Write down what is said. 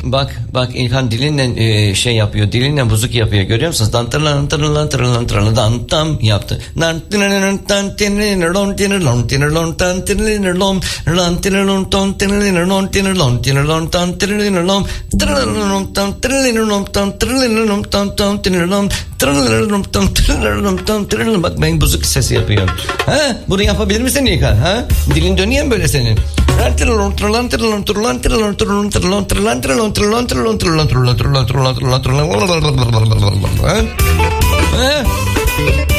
Bak İlhan dilinle şey yapıyor. Dilinle buzuk yapıyor. Görüyor musunuz? Dan tırlan tırlan tırlan tırlan dan tam yaptı. Nan tırlan tan tırlan tırlan tırlan tan tırlan lan tırlan tan tırlan tırlan tırlan tan tırlan tırlan tan tırlan tan tırlan tan tan tırlan tırlan tan tırlan tan tırlan. Bak ben buzuk sesi yapıyorum. Ha? Bunu yapabilir misin İlhan? Ha? Dilin dönüyor mu böyle senin? Tırlan tırlan tırlan tırlan tırlan tırlan tırlan tırlan tırlan tırlan tırlan tırlan tırlan tırlan tırlan tırlan tırlan.